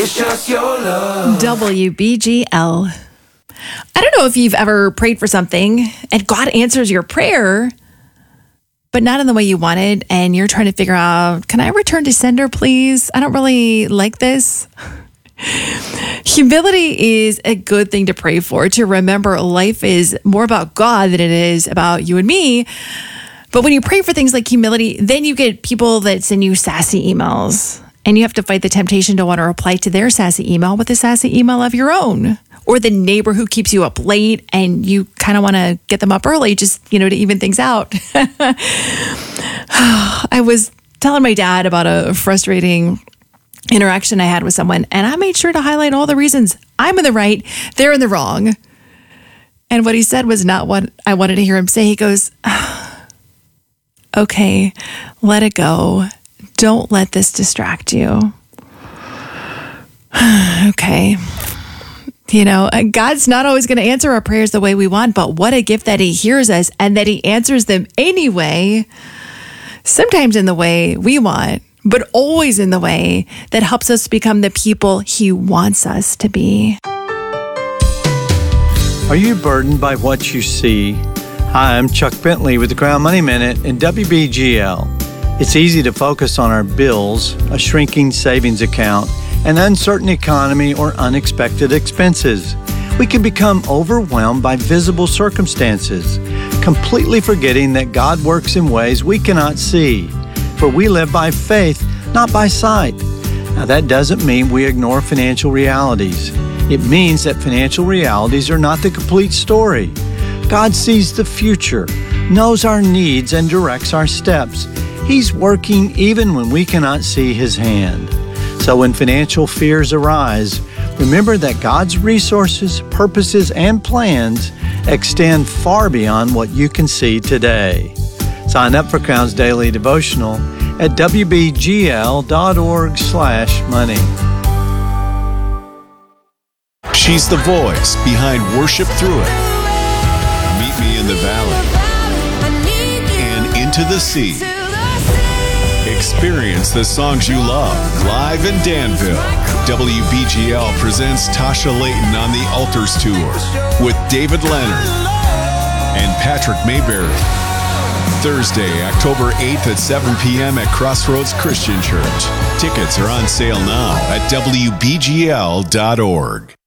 It's just your love. WBGL. I don't know if you've ever prayed for something and God answers your prayer, but not in the way you wanted, and you're trying to figure out, can I return to sender, please? I don't really like this. Humility is a good thing to pray for, to remember life is more about God than it is about you and me. But when you pray for things like humility, then you get people that send you sassy emails, and you have to fight the temptation to want to reply to their sassy email with a sassy email of your own. Or the neighbor who keeps you up late and you kind of want to get them up early just, to even things out. I was telling my dad about a frustrating interaction I had with someone, and I made sure to highlight all the reasons I'm in the right, they're in the wrong. And what he said was not what I wanted to hear him say. He goes, okay, let it go. Don't let this distract you. Okay. God's not always going to answer our prayers the way we want, but what a gift that he hears us and that he answers them anyway, sometimes in the way we want, but always in the way that helps us become the people he wants us to be. Are you burdened by what you see? Hi, I'm Chuck Bentley with the Crown Money Minute and WBGL. It's easy to focus on our bills, a shrinking savings account, an uncertain economy, or unexpected expenses. We can become overwhelmed by visible circumstances, completely forgetting that God works in ways we cannot see. For we live by faith, not by sight. Now, that doesn't mean we ignore financial realities. It means that financial realities are not the complete story. God sees the future, knows our needs, and directs our steps. He's working even when we cannot see his hand. So when financial fears arise, remember that God's resources, purposes, and plans extend far beyond what you can see today. Sign up for Crown's Daily Devotional at wbgl.org/money. She's the voice behind Worship Through It. Meet me in the valley and into the sea. Experience the songs you love live in Danville. WBGL presents Tasha Layton on the Altars Tour with David Leonard and Patrick Mayberry. Thursday, October 8th at 7 p.m. at Crossroads Christian Church. Tickets are on sale now at WBGL.org.